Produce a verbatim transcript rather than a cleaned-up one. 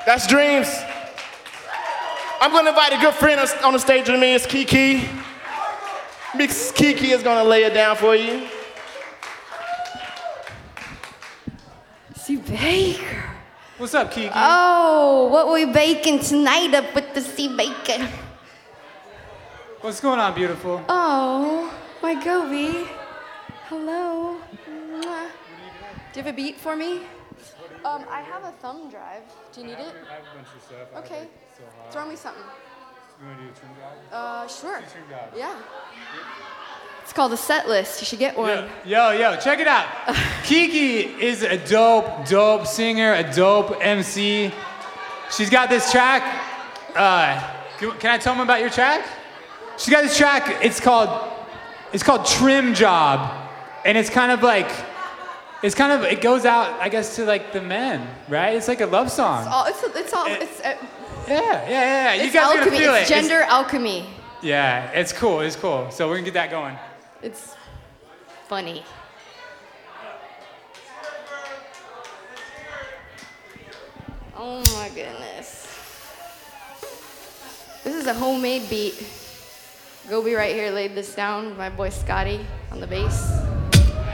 That's Dreams. I'm gonna invite a good friend on the stage with me. It's Kiki. Miss Kiki is gonna lay it down for you. C. Baker. What's up, Kiki? Oh, what we baking tonight up with the C. Baker? What's going on, beautiful? Oh, my Gobi. Hello. Mwah. Do you have a beat for me? Um, I have a thumb drive. Do you need it? I have a bunch of stuff. Okay. Throw me something. You want to do a trim job? Uh, sure. Trim job. Yeah. It's called a set list. You should get one. Yo, yo, yo, check it out. Kiki is a dope, dope singer, a dope M C. She's got this track. Uh, can I tell them about your track? She's got this track. It's called, it's called Trim Job, and it's kind of like, it's kind of, it goes out, I guess, to like the men, right? It's like a love song. It's all. It's. It's all. It, it's. Uh, yeah, yeah, yeah. You it's guys alchemy. are gonna feel It's it. gender It's, alchemy. yeah, it's cool. It's cool. So we're gonna get that going. It's funny. Oh my goodness. This is a homemade beat. Gobi right here laid this down. My boy Scotty on the bass.